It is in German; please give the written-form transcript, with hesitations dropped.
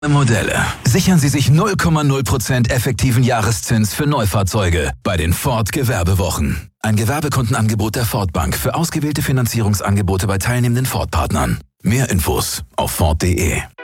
Modelle. Sichern Sie sich 0,0% effektiven Jahreszins für Neufahrzeuge bei den Ford Gewerbewochen. Ein Gewerbekundenangebot der Ford Bank für ausgewählte Finanzierungsangebote bei teilnehmenden Ford-Partnern. Mehr Infos auf Ford.de.